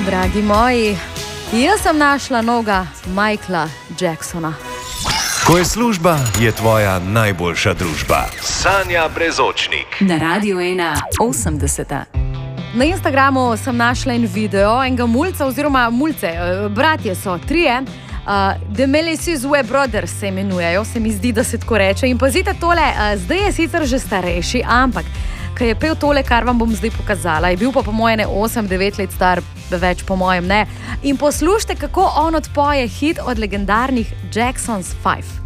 Dragi moji, jaz sem našla novega Michaela Jacksona. Ko je služba, je tvoja najboljša družba. Sanja Brezočnik. Na Radiu 1 80. Na Instagramu sem našla en video enega mulca oziroma mulce, bratje so, trije. The Melisizwe Brothers se imenujejo, se mi zdi, da se tako reče. In pazite tole, zdaj je sicer že starejši, ampak ko je pel tole, kar vam bom zdaj pokazala, je bil pa po moje ne 8-9 let star, več po mojem ne. In poslušajte, kako on odpoje hit od legendarnih Jackson's 5.